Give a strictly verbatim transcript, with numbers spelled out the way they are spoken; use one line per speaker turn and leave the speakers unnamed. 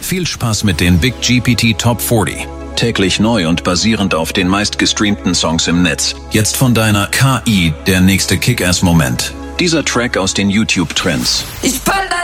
viel Spaß mit den Big G P T Top vierzig. Täglich neu und basierend auf den meistgestreamten Songs im Netz. Jetzt von deiner K I der nächste Kick-Ass-Moment. Dieser Track aus den YouTube-Trends.
Ich